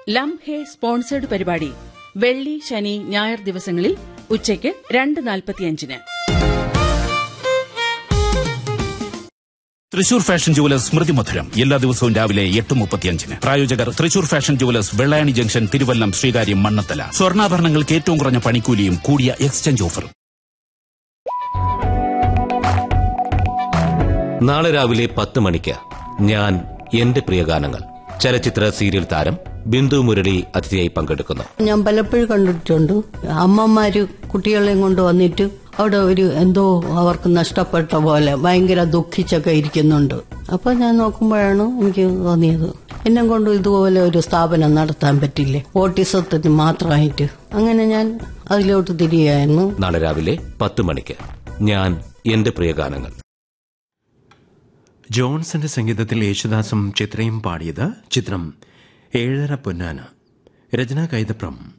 ലംഹെ sponsored പരിപാടി വെള്ളി, ശനി, ഞായർ ദിവസങ്ങളിൽ ഉച്ചയ്ക്ക് 2:45. തൃശൂർ ഫാഷൻ ജുവലേഴ്സ് സ്മൃതി മധുരം എല്ലാ ദിവസവും രാവിലെ 8:35. പ്രായോജകർ Thrissur fashion jewellers, Vellayani junction, Thiruvallam, Sreekaryam, Mannathala. സ്വർണ്ണാഭരണങ്ങൾക്ക് ഏറ്റവും കുറഞ്ഞ പണിക്കൂലിയും കൂടിയ എക്സ്ചേഞ്ച് ഓഫറും. നാളെ രാവിലെ 10 മണിക്ക് ഞാൻ എന്റെ പ്രിയഗാനങ്ങൾ ചലച്ചിത്ര സീരിയൽ താരം ബിന്ദു മുരളി അതിഥിയായി പങ്കെടുക്കുന്നു. ഞാൻ പലപ്പോഴും കണ്ടിട്ടുണ്ട് അമ്മമാര് കുട്ടികളെയും കൊണ്ട് വന്നിട്ട് അവിടെ ഒരു എന്തോ അവർക്ക് നഷ്ടപ്പെട്ട പോലെ ഭയങ്കര ദുഃഖിച്ചൊക്കെ ഇരിക്കുന്നുണ്ട്. അപ്പൊ ഞാൻ നോക്കുമ്പോഴാണ് എനിക്ക് തോന്നിയത് എന്നെ കൊണ്ട് ഇതുപോലെ ഒരു സ്ഥാപനം നടത്താൻ പറ്റില്ലേ, ഓട്ടിസത്തിന് മാത്രമായിട്ട്. അങ്ങനെ ഞാൻ അതിലോട്ട് തിരികെയായിരുന്നു. നാളെ രാവിലെ 10 മണിക്ക് ഞാൻ എന്റെ പ്രിയഗാനങ്ങൾ. ജോൺസന്റെ സംഗീതത്തിൽ യേശുദാസും ചിത്രയും പാടിയത് ചിത്രം 7:30 പൊന്നാന. രചന കൈതപ്രം.